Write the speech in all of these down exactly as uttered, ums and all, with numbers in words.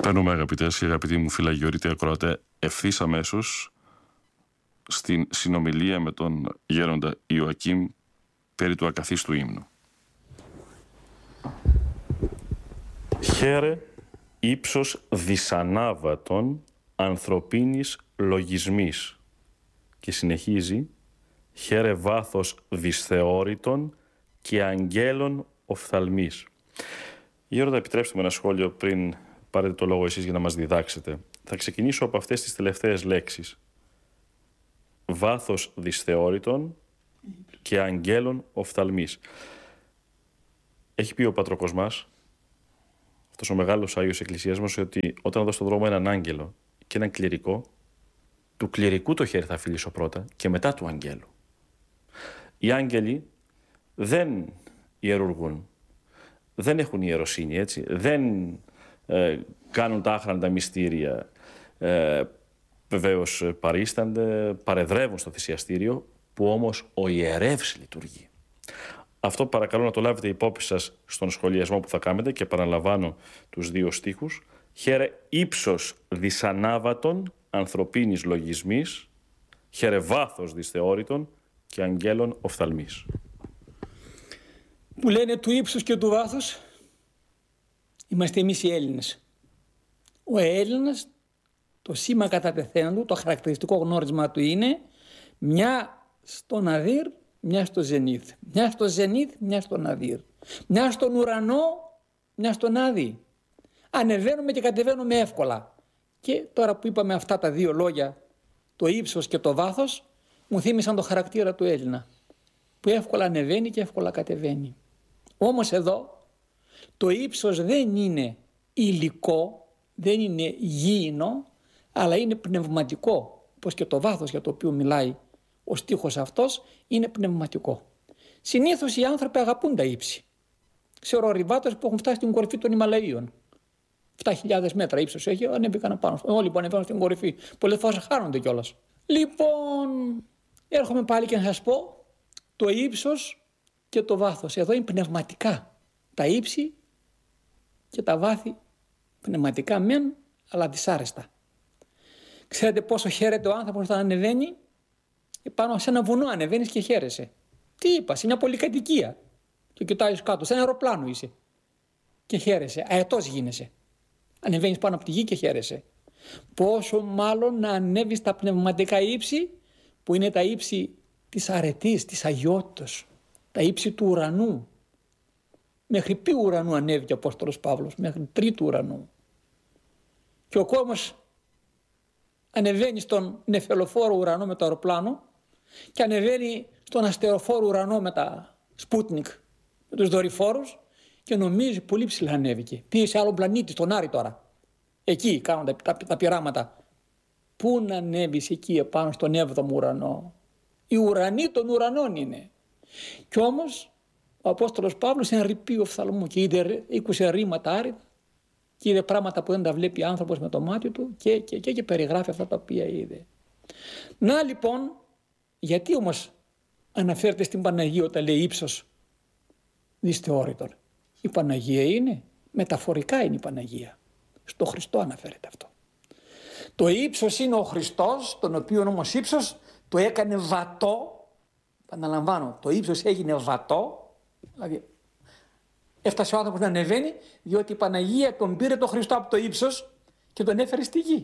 Παίρνουμε, αγαπητές και αγαπητοί μου φιλαγιορείτε ακροατέ, ευθύς αμέσως στην συνομιλία με τον γέροντα Ιωακήμ περί του ακαθίστου ύμνου. Χαίρε ύψος δυσανάβατον ανθρωπίνης λογισμής. Και συνεχίζει, χαίρε βάθος δυσθεώρητον και αγγέλων οφθαλμής. Γέροντα, επιτρέψτε με ένα σχόλιο πριν πάρετε το λόγο εσείς για να μας διδάξετε. Θα ξεκινήσω από αυτές τις τελευταίες λέξεις. Βάθος δυσθεώρητον και αγγέλων οφθαλμής. Έχει πει ο Πατροκοσμάς, αυτός ο μεγάλος Άγιος Εκκλησίας μας, ότι όταν δω στον δρόμο έναν άγγελο και έναν κληρικό, του κληρικού το χέρι θα φιλήσω πρώτα και μετά του αγγέλου. Οι άγγελοι δεν ιερουργούν, δεν έχουν ιεροσύνη, έτσι, δεν ε, κάνουν τα άχραντα μυστήρια, ε, βεβαίως παρίστανται, παρεδρεύουν στο θυσιαστήριο, που όμως ο ιερεύς λειτουργεί. Αυτό παρακαλώ να το λάβετε υπόψη σας στον σχολιασμό που θα κάνετε και παραλαμβάνω τους δύο στίχους. Χαίρε ύψος δυσανάβατον ανθρωπίνης λογισμής, χαίρε βάθος δυσθεώρητον και αγγέλων οφθαλμής. Που λένε του ύψους και του βάθους, είμαστε εμείς οι Έλληνες. Ο Έλληνας, το σήμα κατά τεθέν του, το χαρακτηριστικό γνώρισμα του είναι μια στον Αδύρ, μια στο Ζενίθ. Μια στο Ζενίθ, μια στον Αδύρ. Μια στον ουρανό, μια στον Άδη. Ανεβαίνουμε και κατεβαίνουμε εύκολα. Και τώρα που είπαμε αυτά τα δύο λόγια, το ύψος και το βάθος, μου θύμισαν το χαρακτήρα του Έλληνα, που εύκολα ανεβαίνει και εύκολα κατεβαίνει. Όμως εδώ το ύψος δεν είναι υλικό, δεν είναι γήινο, αλλά είναι πνευματικό, όπως και το βάθος για το οποίο μιλάει ο στίχος αυτός είναι πνευματικό. Συνήθως οι άνθρωποι αγαπούν τα ύψη. Ξέρω ορειβάτες που έχουν φτάσει στην κορυφή των Ιμαλαίων. επτά χιλιάδες μέτρα ύψος έχει, ανέβηκαν πάνω. Όλοι που ανεβαίνουν στην κορυφή, πολλές φορές χάνονται κιόλας. Λοιπόν, έρχομαι πάλι και να σας πω το ύψος και το βάθος. Εδώ είναι πνευματικά. Τα ύψη και τα βάθη πνευματικά μεν, αλλά δυσάρεστα. Ξέρετε πόσο χαίρεται ο άνθρωπος όταν ανεβαίνει? Πάνω σε ένα βουνό ανεβαίνεις και χαίρεσαι. Τι είπα, σε μια πολυκατοικία. Και κοιτάζεις κάτω, σε ένα αεροπλάνο είσαι. Και χαίρεσαι, αετός γίνεσαι. Ανεβαίνεις πάνω από τη γη και χαίρεσαι. Πόσο μάλλον να ανέβεις στα πνευματικά ύψη, που είναι τα ύψη της αρετής, της αγιότητας, τα ύψη του ουρανού. Μέχρι ποιου ουρανού ανέβηκε ο Απόστολος Παύλος? Μέχρι τρίτου ουρανού. Και ο κόσμος ανεβαίνει στον νεφελοφόρο ουρανό με το αεροπλάνο και ανεβαίνει στον αστεροφόρο ουρανό με τα Σπούτνικ, με τους δορυφόρους, και νομίζει πολύ ψηλά ανέβηκε. Πήγε σε άλλο πλανήτη, στον Άρη τώρα. Εκεί κάνουν τα, τα, τα πειράματα. Πού να ανέβεις εκεί επάνω στον έβδομο ουρανό? Οι ουρανοί των ουρανών είναι. Κι όμως ο Απόστολος Παύλος είναι ρηπείο οφθαλμού και είδε, ήκουσε ρήματα άρρητα και είδε πράγματα που δεν τα βλέπει άνθρωπος με το μάτι του και, και, και, και περιγράφει αυτά τα οποία είδε. Να λοιπόν, γιατί όμως αναφέρεται στην Παναγία όταν λέει ύψος δυσθεώρητον? Η Παναγία είναι, μεταφορικά είναι η Παναγία. Στο Χριστό αναφέρεται αυτό. Το ύψος είναι ο Χριστός, τον οποίο όμως ύψος το έκανε βατό. Επαναλαμβάνω, το ύψος έγινε βατό, δηλαδή έφτασε ο άνθρωπος να ανεβαίνει, διότι η Παναγία τον πήρε το Χριστό από το ύψος και τον έφερε στη γη.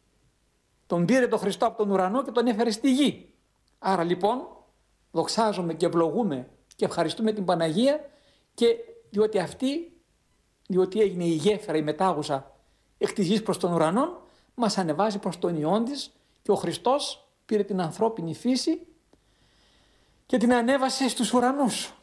Τον πήρε το Χριστό από τον ουρανό και τον έφερε στη γη. Άρα λοιπόν δοξάζουμε και ευλογούμε και ευχαριστούμε την Παναγία, και διότι αυτή, διότι έγινε η γέφυρα, η μετάγουσα εκ της γης προς τον ουρανό, μας ανεβάζει προς τον Υιόν της, και ο Χριστός πήρε την ανθρώπινη φύση και την ανέβασε στους ουρανούς.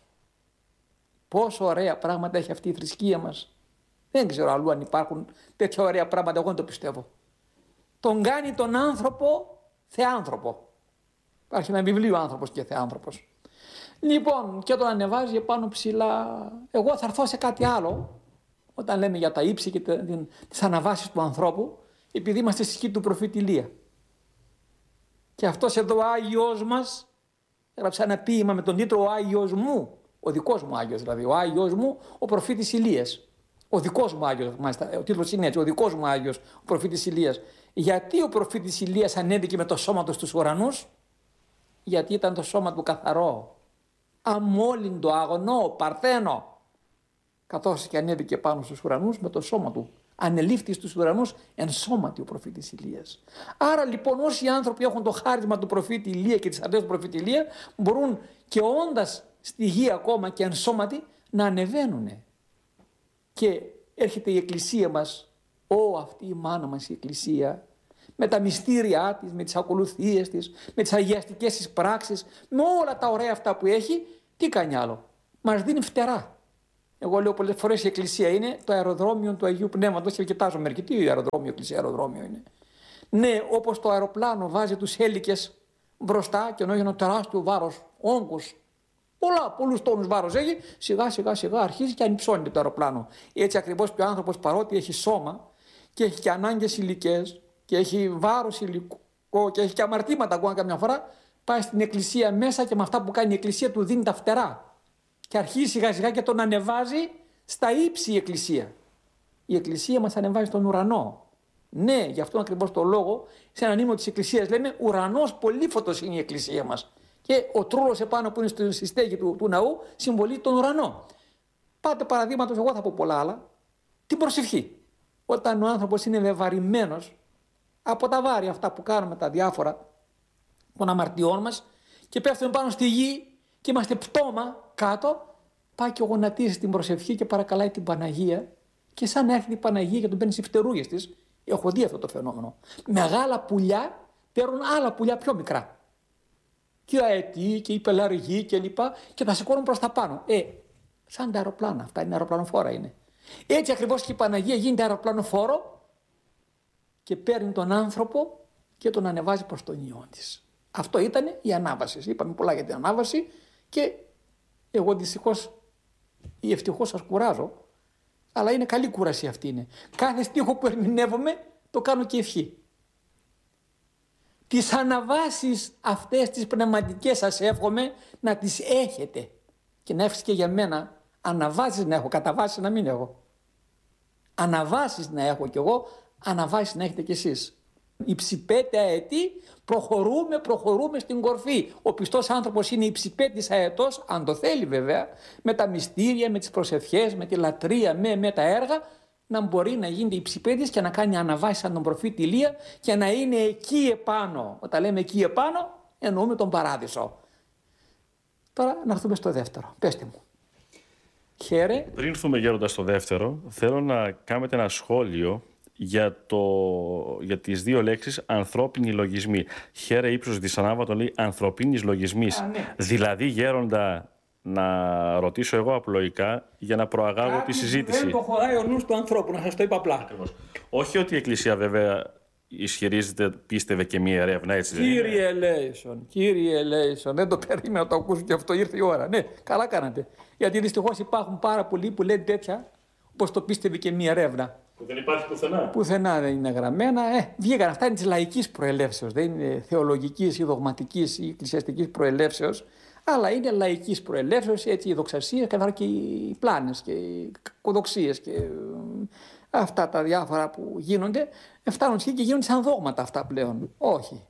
Πόσο ωραία πράγματα έχει αυτή η θρησκεία μας. Δεν ξέρω αλλού αν υπάρχουν τέτοια ωραία πράγματα, εγώ δεν το πιστεύω. Τον κάνει τον άνθρωπο θεάνθρωπο. Υπάρχει ένα βιβλίο «Άνθρωπος και Θεάνθρωπος». Λοιπόν, και τον ανεβάζει επάνω ψηλά. Εγώ θα έρθω σε κάτι άλλο, όταν λέμε για τα ύψη και τις αναβάσεις του ανθρώπου, επειδή είμαστε στη σκηνή του προφήτη Ηλία. Και αυτός εδώ ο Άγιος μας έγραψε ένα ποίημα με τον τίτλο «Ο Άγιος μου», ο δικός μου Άγιος δηλαδή, ο Άγιος μου, ο προφήτης Ηλίας, Ο δικός μου Άγιος, μάλιστα, ο τίτλος είναι έτσι, ο δικός μου Άγιος, ο προφήτης Ηλίας. Γιατί ο προφήτης Ηλίας ανέβηκε με το σώμα του στους ουρανούς? Γιατί ήταν το σώμα του καθαρό, αμόλυντο, αγνό, παρθένο. Καθώς και ανέβηκε πάνω στους ουρανούς με το σώμα του. Ανελήφθη στους ουρανούς εν σώματι ο προφήτης Ηλίας. Άρα λοιπόν όσοι άνθρωποι έχουν το χάρισμα του προφήτη Ηλία και της αρετές του προφήτη Ηλία μπορούν και όντας στη γη ακόμα και εν σώματι να ανεβαίνουν. Και έρχεται η Εκκλησία μας, ω αυτή η μάνα μας η Εκκλησία, με τα μυστήριά της, με τις ακολουθίες της, με τις αγιαστικές της πράξεις, με όλα τα ωραία αυτά που έχει, τι κάνει άλλο? Μας δίνει φτερά. Εγώ λέω πολλές φορές η Εκκλησία είναι το αεροδρόμιο του Αγίου Πνεύματος και κοιτάζω μερικοί, τι αεροδρόμιο, Εκκλησία αεροδρόμιο είναι. Ναι, όπως το αεροπλάνο βάζει τους έλικες μπροστά και ενώ έχει ένα τεράστιο βάρος, όγκος, πολλά, πολλούς τόνους βάρος έχει, σιγά σιγά σιγά αρχίζει και ανυψώνεται το αεροπλάνο. Έτσι ακριβώς και ο άνθρωπος παρότι έχει σώμα και έχει και ανάγκες υλικές και έχει βάρος υλικό και έχει και αμαρτήματα ακόμα καμιά φορά, πάει στην Εκκλησία μέσα και με αυτά που κάνει η Εκκλησία του δίνει τα φτερά. Και αρχίζει σιγά σιγά και τον ανεβάζει στα ύψη η Εκκλησία. Η Εκκλησία μας ανεβάζει στον ουρανό. Ναι, γι' αυτόν ακριβώς το λόγο, σε έναν ύμνο της Εκκλησίας λέμε ουρανός πολύφωτος είναι η Εκκλησία μας. Και ο τρούλος επάνω που είναι στη στέγη του, του ναού συμβολεί τον ουρανό. Πάτε παραδείγματος, εγώ θα πω πολλά άλλα, την προσευχή. Όταν ο άνθρωπος είναι βεβαρημένος από τα βάρη αυτά που κάνουμε, τα διάφορα των αμαρτιών μας και πέφτουμε πάνω στη γη και είμαστε πτώμα κάτω, πάει και γονατίζει την προσευχή και παρακαλάει την Παναγία και σαν να έρχεται η Παναγία και τον παίρνει στις φτερούγες της. Έχω δει αυτό το φαινόμενο. Μεγάλα πουλιά παίρνουν άλλα πουλιά πιο μικρά. Και η αετή και η πελαργή και λοιπά και τα σηκώνουν προς τα πάνω. Ε, σαν τα αεροπλάνα. Αυτά είναι αεροπλανοφόρα είναι. Έτσι ακριβώς και η Παναγία γίνεται αεροπλανοφόρο και παίρνει τον άνθρωπο και τον ανεβάζει προς τον ιό της. Αυτό ήταν η ανάβαση. Είπαμε πολλά για την ανάβαση και εγώ δυστυχώς ή ευτυχώς σας κουράζω, αλλά είναι καλή κούραση αυτή είναι. Κάθε στίχο που ερμηνεύομαι το κάνω και ευχή. Τις αναβάσεις αυτές τις πνευματικές σας εύχομαι να τις έχετε και να εύχεσαι και για μένα αναβάσεις να έχω, καταβάσεις να μην έχω. Αναβάσεις να έχω κι εγώ, αναβάσεις να έχετε κι εσείς. Υψηπέτη αετή, προχωρούμε, προχωρούμε στην κορφή. Ο πιστός άνθρωπος είναι υψηπέτης αετός, αν το θέλει βέβαια, με τα μυστήρια, με τις προσευχές, με τη λατρεία, με, με τα έργα, να μπορεί να γίνει υψηπέτης και να κάνει αναβάσεις σαν τον προφήτη Ηλία και να είναι εκεί επάνω. Όταν λέμε εκεί επάνω, εννοούμε τον παράδεισο. Τώρα να έρθουμε στο δεύτερο. Πέστε μου. Χαίρε. Πριν έρθουμε γέροντα στο δεύτερο, θέλω να κάνετε ένα σχόλιο για, το, για τις δύο λέξεις ανθρώπινοι λογισμοί. Χαίρε ύψος δυσανάβατο λέει ανθρωπίνης λογισμής. Α, ναι. Δηλαδή γέροντα, να ρωτήσω εγώ απλοϊκά για να προαγάγω Κάτι τη συζήτηση. Δεν το χωράει ο νους του ανθρώπου, να σας το είπα απλά. Ακριβώς. Όχι ότι η Εκκλησία βέβαια ισχυρίζεται, πίστευε και μία ερεύνα, έτσι δεν είναι? Κύριε Ελέησον, κύριε Ελέησον, δεν το περίμενα να το ακούσω και αυτό, ήρθε η ώρα. Ναι, καλά κάνατε. Γιατί δυστυχώς υπάρχουν πάρα πολλοί που λένε τέτοια, όπως το πίστευε και μία ερεύνα. Που δεν υπάρχει πουθενά. Πουθενά δεν είναι γραμμένα. Ε, βγήκαν αυτά, είναι της λαϊκής προελεύσεως. Δεν είναι θεολογικής ή δογματικής ή εκκλησιαστικής προελεύσεως, αλλά είναι λαϊκής προελεύσεως, έτσι οι δοξασίες, καθώς και οι πλάνες και οι κοδοξίες και αυτά τα διάφορα που γίνονται, φτάνουν και γίνονται σαν δόγματα αυτά πλέον. Όχι.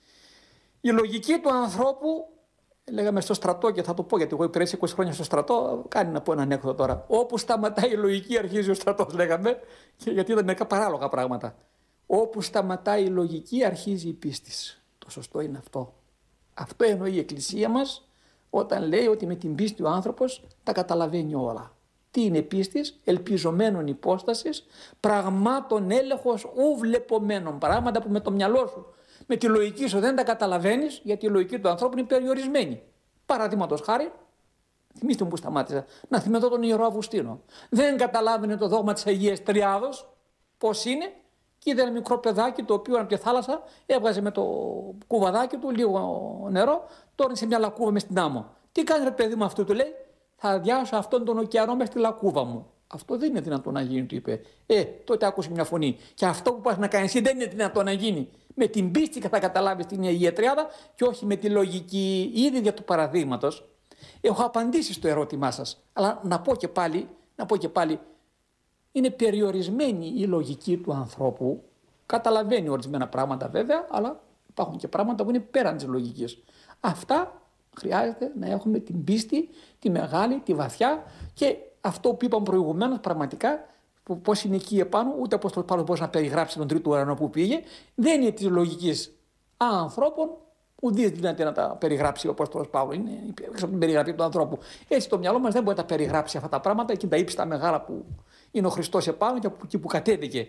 Η λογική του ανθρώπου, λέγαμε στο στρατό και θα το πω γιατί εγώ υπηρέτησα είκοσι χρόνια στο στρατό, κάνει να πω ένα ανέκδοτο τώρα. Όπου σταματάει η λογική αρχίζει ο στρατός, λέγαμε, γιατί ήταν μερικά παράλογα πράγματα. Όπου σταματάει η λογική αρχίζει η πίστη. Το σωστό είναι αυτό. Αυτό εννοεί η Εκκλησία μας όταν λέει ότι με την πίστη ο άνθρωπος τα καταλαβαίνει όλα. Τι είναι πίστης? Ελπιζομένων υπόστασης, πραγμάτων έλεγχος ου βλεπομένων. Πράγματα που με το μυαλό σου, με τη λογική σου δεν τα καταλαβαίνεις, γιατί η λογική του ανθρώπου είναι περιορισμένη. Παραδείγματος χάρη, θυμίστε μου που σταμάτησα, να θυμηθώ τον Ιερό Αυγουστίνο. Δεν καταλάβαινε το δόγμα της Αγίας Τριάδος, πώς είναι, και είδε ένα μικρό παιδάκι το οποίο από τη θάλασσα έβγαζε με το κουβαδάκι του λίγο νερό, τώρα σε μια λακκούβα μες στην άμμο. Τι κάνει ρε παιδί μου αυτό, του λέει? Θα αδειάσω αυτόν τον ωκεανό μες στη λακκούβα μου. Αυτό δεν είναι δυνατό να γίνει, του είπε. Ε, τότε άκουσε μια φωνή. Και αυτό που πας να κάνεις εσύ δεν είναι δυνατό να γίνει. Με την πίστη θα καταλάβεις την Αγία Τριάδα και όχι με τη λογική. Ήδη για του παραδείγματος έχω απαντήσει στο ερώτημά σας. Αλλά να πω και πάλι, να πω και πάλι, είναι περιορισμένη η λογική του ανθρώπου. Καταλαβαίνει ορισμένα πράγματα βέβαια, αλλά υπάρχουν και πράγματα που είναι πέραν της λογικής. Αυτά χρειάζεται να έχουμε την πίστη, τη μεγάλη, τη βαθιά και αυτό που είπαμε προηγουμένως πραγματικά, πώς είναι εκεί επάνω, ούτε πώς το Παύλος μπορεί να περιγράψει τον τρίτο ουρανό που πήγε, δεν είναι της λογικής ανθρώπων, ουδής γίνεται να τα περιγράψει ο Απόστολος Παύλος. Είναι έξω από την περιγραφή του ανθρώπου. Έτσι το μυαλό μας δεν μπορεί να τα περιγράψει αυτά τα πράγματα, εκεί τα ύψιστα μεγάλα που είναι ο Χριστός επάνω και εκεί που κατέβηκε.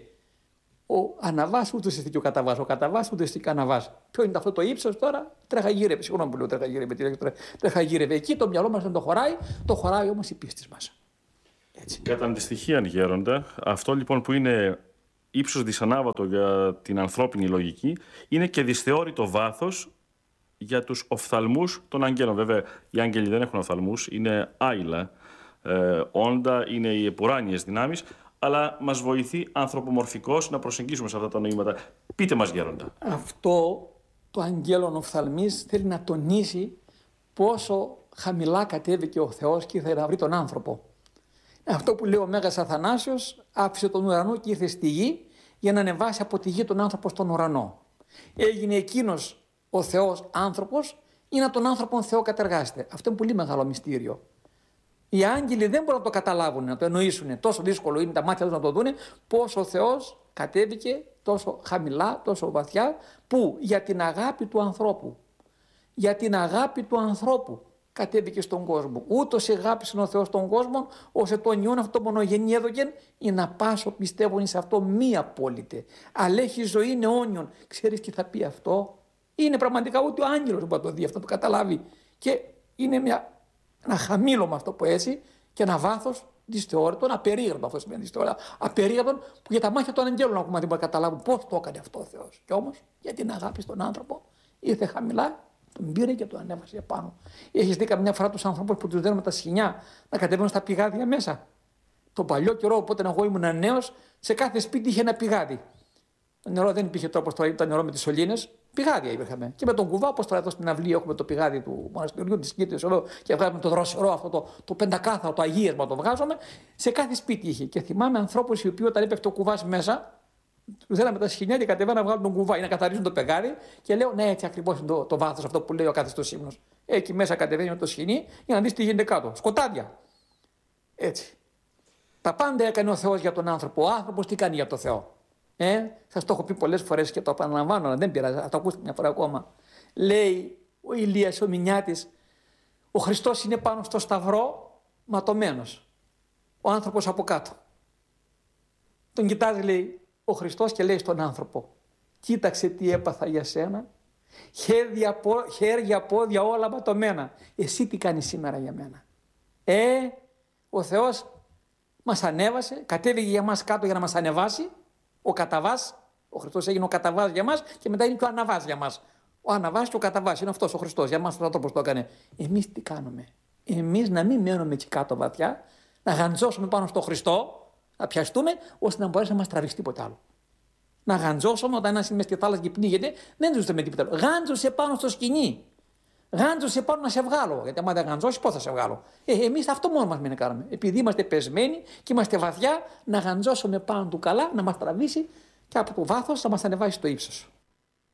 Ο Αναβάς ούτε είστε και ο Καταβάς. Ο Καταβάς ούτε είστε και ο Αναβάς. Ποιο είναι αυτό το ύψος τώρα, τρέχα-γύρευε. Συγγνώμη που λέω τρέχα-γύρευε. Τρέχα-γύρευε. Εκεί το μυαλό μας δεν το χωράει, το χωράει όμως η πίστη μας. Έτσι. Κατά αντιστοιχεία, Γέροντα, αυτό λοιπόν που είναι ύψος δυσανάβατο για την ανθρώπινη λογική, είναι και δυσθεώρητο βάθος για τους οφθαλμούς των αγγέλων. Βέβαια, οι άγγελοι δεν έχουν οφθαλμούς, είναι άειλα, ε, όντα, είναι οι επουράνιες δυνάμεις, αλλά μας βοηθεί ανθρωπομορφικώς να προσεγγίσουμε σε αυτά τα νοήματα. Πείτε μας, Γέροντα. Αυτό το αγγέλων οφθαλμής θέλει να τονίσει πόσο χαμηλά κατέβηκε ο Θεός και ήρθε να βρει τον άνθρωπο. Αυτό που λέει ο Μέγας Αθανάσιος, άφησε τον ουρανό και ήρθε στη γη για να ανεβάσει από τη γη τον άνθρωπο στον ουρανό. Έγινε εκείνος ο Θεός άνθρωπος ή να τον άνθρωπον Θεό κατεργάζεται. Αυτό είναι πολύ μεγάλο μυστήριο. Οι άγγελοι δεν μπορούν να το καταλάβουν, να το εννοήσουν. Τόσο δύσκολο είναι τα μάτια τους να το δούνε, πώς ο Θεός κατέβηκε τόσο χαμηλά, τόσο βαθιά, που για την αγάπη του ανθρώπου, για την αγάπη του ανθρώπου κατέβηκε στον κόσμο. Ούτως αγάπησε ο Θεός τον κόσμο, ώστε τον Υιόν αυτό μονογενή έδωκεν, ή να πάσω πιστεύουν σε αυτό μη απόλυτε. Αλλά έχει ζωή είναι αιώνιον. Ξέρεις τι θα πει αυτό? Είναι πραγματικά ούτε ο άγγελος που θα το δει αυτό, το καταλάβει. Και είναι μια, ένα χαμήλωμα αυτό που έτσι και ένα βάθος δυσθεώρητον, απερίγραπτο αυτό σημαίνει δυσθεώρητο, απερίγραπτον που για τα μάτια των αγγέλων ακόμα δεν μπορεί να καταλάβουν πώς το έκανε αυτό ο Θεός. Και όμως για την αγάπη στον άνθρωπο ήρθε χαμηλά, τον πήρε και τον ανέβασε επάνω. Έχεις δει καμιά φορά τους ανθρώπους που τους δίνουν τα σχοινιά να κατεβαίνουν στα πηγάδια μέσα? Τον παλιό καιρό, οπότε εγώ ήμουν νέος, σε κάθε σπίτι είχε ένα πηγάδι. Το νερό δεν υπήρχε τρόπο τώρα, ήταν νερό με τις σωλήνες. Πηγάδια είχαμε. Και με τον κουβά, όπως τώρα εδώ στην αυλή έχουμε το πηγάδι του μοναστηριού τη Κίτρης εδώ και βγάζουμε το δροσερό αυτό το, το πεντακάθαρο, το αγίασμα το βγάζουμε. Σε κάθε σπίτι είχε. Και θυμάμαι ανθρώπους οι οποίοι όταν έπεφτε ο κουβάς μέσα, του θέλαμε τα σχοινιά και κατεβαίνουν να βγάλουν τον κουβά ή να καθαρίζουν το πηγάδι. Και λέω, ναι, έτσι ακριβώς είναι το, το βάθος αυτό που λέει ο κάθιστος ύμνος. Εκεί μέσα κατεβαίνει το σχοινί για να δει τι γίνεται κάτω. Σκοτάδια. Έτσι. Τα πάντα έκανε ο Θεός για τον άνθρωπο. Ο άνθρωπος τι κάνει για τον Θεό? Ε, σας το έχω πει πολλές φορές και το επαναλαμβάνω, αλλά δεν πειράζει, θα το ακούσετε μια φορά ακόμα. Λέει ο Ηλίας ο Μηνιάτης, ο Χριστός είναι πάνω στο σταυρό ματωμένος, ο άνθρωπος από κάτω. Τον κοιτάζει, λέει, ο Χριστός και λέει στον άνθρωπο, κοίταξε τι έπαθα για σένα, χέρια, χέρια πόδια όλα ματωμένα, εσύ τι κάνεις σήμερα για μένα? Ε, ο Θεός μας ανέβασε, κατέβηκε για μας κάτω για να μας ανεβάσει. Ο Καταβάς, ο Χριστός έγινε ο Καταβάς για μας και μετά είναι και ο Αναβάς για μας. Ο Αναβάς και ο Καταβάς είναι αυτός ο Χριστός. Για μας ο άνθρωπος το έκανε. Εμείς τι κάνουμε? Εμείς να μην μένουμε εκεί κάτω βαθιά, να γαντζώσουμε πάνω στο Χριστό, να πιαστούμε, ώστε να μπορέσει να μας τραβήξει τίποτα άλλο. Να γαντζώσουμε όταν ένας είναι στη θάλασσα και πνίγεται, δεν ζούσε με τίποτα άλλο. Γάντζωσε πάνω στο σκηνή. Γάντζωσε πάνω να σε βγάλω. Γιατί άμα δεν γαντζώσει, πώς θα σε βγάλω? Ε, εμείς αυτό μόνο μας μην κάνουμε. Επειδή είμαστε πεσμένοι και είμαστε βαθιά, να γαντζώσουμε πάνω του καλά, να μας τραβήσει και από το βάθος να μας ανεβάσει στο ύψος.